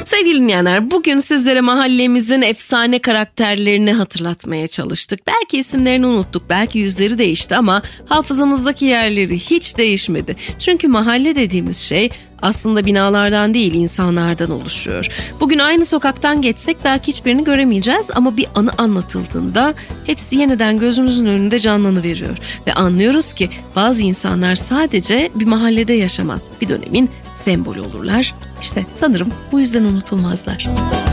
Sevgili dinleyenler, bugün sizlere mahallemizin efsane karakterlerini hatırlatmaya çalıştık. Belki isimlerini unuttuk, belki yüzleri değişti ama hafızamızdaki yerleri hiç değişmedi. Çünkü mahalle dediğimiz şey aslında binalardan değil, insanlardan oluşuyor. Bugün aynı sokaktan geçsek belki hiçbirini göremeyeceğiz ama bir anı anlatıldığında hepsi yeniden gözümüzün önünde canlanıveriyor. Ve anlıyoruz ki bazı insanlar sadece bir mahallede yaşamaz, bir dönemin sembolü olurlar. İşte sanırım bu yüzden unutulmazlar.